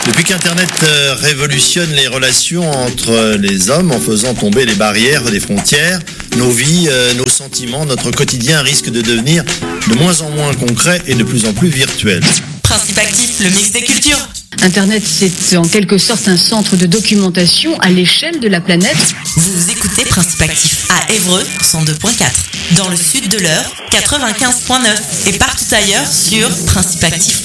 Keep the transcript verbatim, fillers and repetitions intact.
Depuis qu'Internet euh, révolutionne les relations entre les hommes en faisant tomber les barrières des frontières, nos vies, euh, nos sentiments, notre quotidien risque de devenir de moins en moins concret et de plus en plus virtuel. Principe actif, le mix des cultures. Internet, c'est en quelque sorte un centre de documentation à l'échelle de la planète. Vous écoutez Principe actif à Évreux, cent deux point quatre. Dans le sud de l'Eure, quatre-vingt-quinze point neuf. Et partout ailleurs sur principe actif.